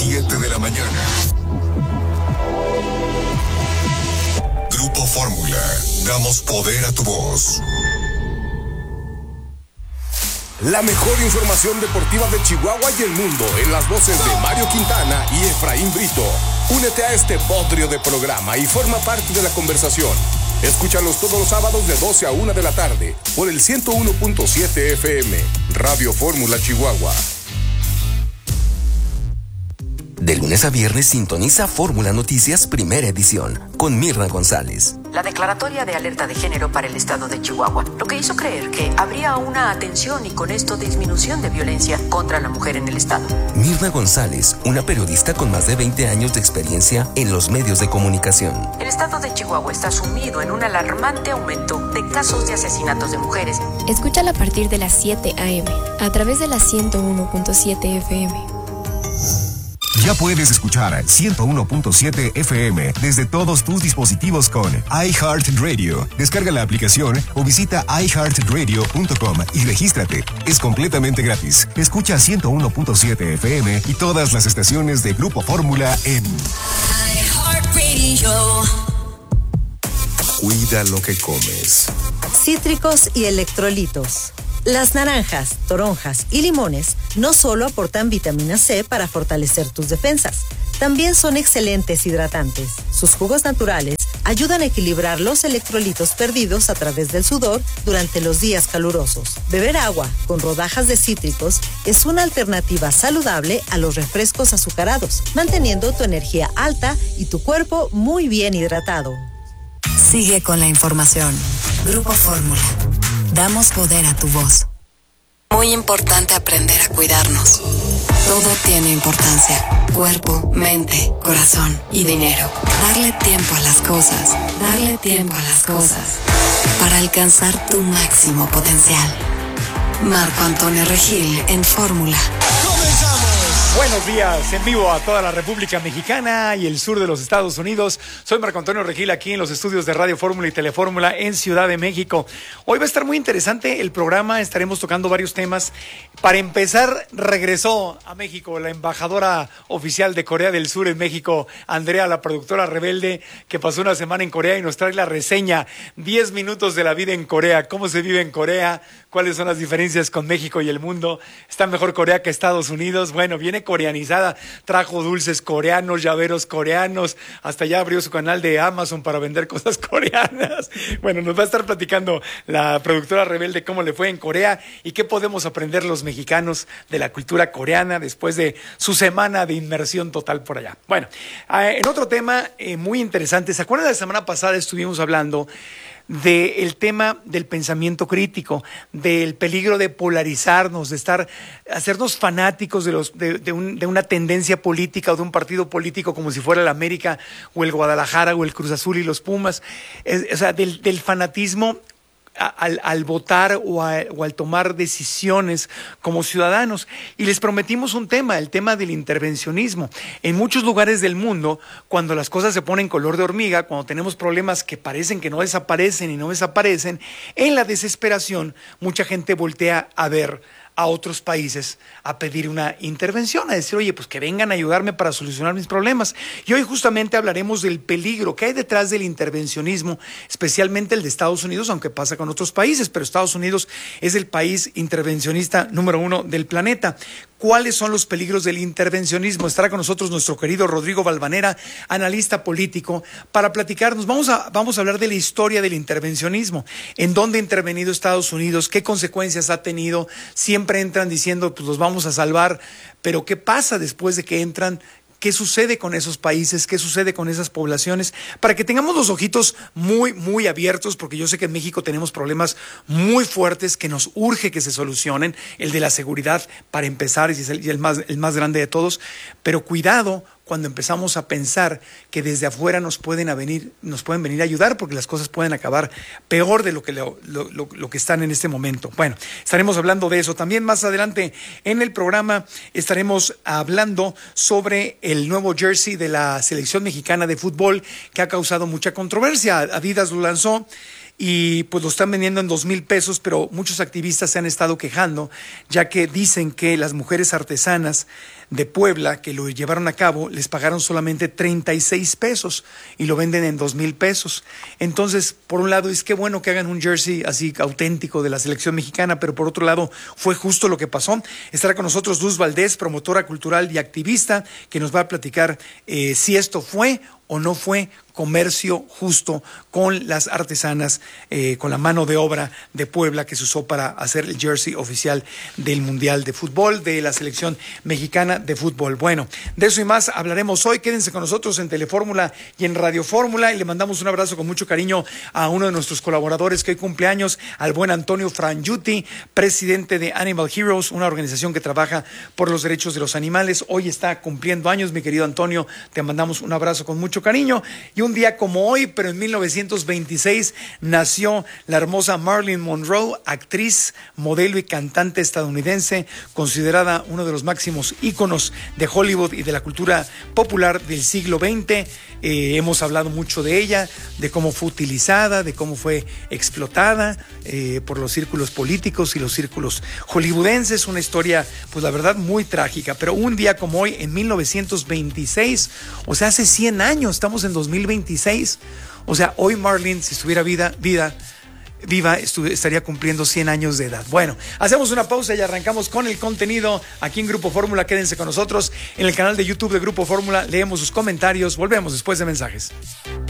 7 de la mañana. Grupo Fórmula. Damos poder a tu voz. La mejor información deportiva de Chihuahua y el mundo en las voces de Mario Quintana y Efraín Brito. Únete a este bodrio de programa y forma parte de la conversación. Escúchalos todos los sábados de 12 a 1 de la tarde por el 101.7 FM, Radio Fórmula Chihuahua. De lunes a viernes sintoniza Fórmula Noticias Primera Edición con Mirna González. La declaratoria de alerta de género para el estado de Chihuahua, lo que hizo creer que habría una atención y con esto disminución de violencia contra la mujer en el estado. Mirna González, una periodista con más de 20 años de experiencia en los medios de comunicación. El estado de Chihuahua está sumido en un alarmante aumento de casos de asesinatos de mujeres. Escúchala a partir de las 7 a.m. a través de la 101.7 FM. Ya puedes escuchar 101.7 FM desde todos tus dispositivos con iHeartRadio. Descarga la aplicación o visita iHeartRadio.com y regístrate. Es completamente gratis. Escucha 101.7 FM y todas las estaciones de Grupo Fórmula en iHeartRadio. Cuida lo que comes. Cítricos y electrolitos. Las naranjas, toronjas y limones no solo aportan vitamina C para fortalecer tus defensas, también son excelentes hidratantes. Sus jugos naturales ayudan a equilibrar los electrolitos perdidos a través del sudor durante los días calurosos. Beber agua con rodajas de cítricos es una alternativa saludable a los refrescos azucarados, manteniendo tu energía alta y tu cuerpo muy bien hidratado. Sigue con la información. Grupo Fórmula. Damos poder a tu voz. Muy importante aprender a cuidarnos. Todo tiene importancia. Cuerpo, mente, corazón y dinero. Darle tiempo a las cosas. Darle tiempo a las cosas. Para alcanzar tu máximo potencial. Marco Antonio Regil en Fórmula. ¡Comenzamos! Buenos días, en vivo a toda la República Mexicana y el sur de los Estados Unidos. Soy Marco Antonio Regil aquí en los estudios de Radio Fórmula y Telefórmula en Ciudad de México. Hoy va a estar muy interesante el programa, estaremos tocando varios temas. Para empezar, regresó a México la embajadora oficial de Corea del Sur en México, Andrea, la productora rebelde, que pasó una semana en Corea y nos trae la reseña, 10 minutos de la vida en Corea, cómo se vive en Corea, cuáles son las diferencias con México y el mundo. ¿Está mejor Corea que Estados Unidos? Bueno, viene coreanizada, trajo dulces coreanos, llaveros coreanos, hasta ya abrió su canal de Amazon para vender cosas coreanas. Bueno, nos va a estar platicando la productora rebelde cómo le fue en Corea y qué podemos aprender los mexicanos de la cultura coreana después de su semana de inmersión total por allá. Bueno, en otro tema muy interesante, ¿se acuerdan? La semana pasada estuvimos hablando del tema del pensamiento crítico, del peligro de polarizarnos, de hacernos fanáticos de una tendencia política o de un partido político como si fuera el América o el Guadalajara o el Cruz Azul y los Pumas, o sea, del fanatismo al votar o al tomar decisiones como ciudadanos. Y les prometimos un tema, el tema del intervencionismo. En muchos lugares del mundo, cuando las cosas se ponen color de hormiga, cuando tenemos problemas que parecen que no desaparecen y no desaparecen, en la desesperación mucha gente voltea a ver a otros países a pedir una intervención, a decir, oye, pues que vengan a ayudarme para solucionar mis problemas. Y hoy justamente hablaremos del peligro que hay detrás del intervencionismo, especialmente el de Estados Unidos, aunque pasa con otros países, pero Estados Unidos es el país intervencionista número 1 del planeta. ¿Cuáles son los peligros del intervencionismo? Estará con nosotros nuestro querido Rodrigo Valvanera, analista político, para platicarnos. Vamos a hablar de la historia del intervencionismo, en dónde ha intervenido Estados Unidos, qué consecuencias ha tenido. Siempre entran diciendo, pues los vamos a salvar, pero ¿qué pasa después de que entran? ¿Qué sucede con esos países? ¿Qué sucede con esas poblaciones? Para que tengamos los ojitos muy, muy abiertos, porque yo sé que en México tenemos problemas muy fuertes que nos urge que se solucionen. El de la seguridad, para empezar, es el más grande de todos. Pero cuidado cuando empezamos a pensar que desde afuera nos pueden venir a ayudar, porque las cosas pueden acabar peor de lo que están en este momento. Bueno, estaremos hablando de eso. También más adelante en el programa estaremos hablando sobre el nuevo jersey de la selección mexicana de fútbol, que ha causado mucha controversia. Adidas lo lanzó y pues lo están vendiendo en 2,000 pesos, pero muchos activistas se han estado quejando, ya que dicen que las mujeres artesanas de Puebla que lo llevaron a cabo les pagaron solamente 36 pesos y lo venden en 2,000 pesos. Entonces, por un lado, es que bueno que hagan un jersey así auténtico de la selección mexicana, pero por otro lado, fue justo lo que pasó. Estará con nosotros Luz Valdés, promotora cultural y activista, que nos va a platicar si esto fue o no fue comercio justo con las artesanas, con la mano de obra de Puebla que se usó para hacer el jersey oficial del Mundial de Fútbol de la selección mexicana de fútbol. Bueno, de eso y más hablaremos hoy. Quédense con nosotros en Telefórmula y en Radio Fórmula, y le mandamos un abrazo con mucho cariño a uno de nuestros colaboradores que hoy cumpleaños, al buen Antonio Frangiuti, presidente de Animal Heroes, una organización que trabaja por los derechos de los animales. Hoy está cumpliendo años, mi querido Antonio, te mandamos un abrazo con mucho cariño. Y un día como hoy, pero en 1926, nació la hermosa Marilyn Monroe, actriz, modelo y cantante estadounidense, considerada uno de los máximos íconos de Hollywood y de la cultura popular del siglo XX. Hemos hablado mucho de ella, de cómo fue utilizada, de cómo fue explotada por los círculos políticos y los círculos hollywoodenses. Una historia, pues la verdad, muy trágica. Pero un día como hoy, en 1926, o sea, hace 100 años, estamos en 2026. O sea, hoy Marilyn, si estuviera viva, estaría cumpliendo 100 años de edad. Bueno, hacemos una pausa y arrancamos con el contenido aquí en Grupo Fórmula. Quédense con nosotros en el canal de YouTube de Grupo Fórmula. Leemos sus comentarios. Volvemos después de mensajes.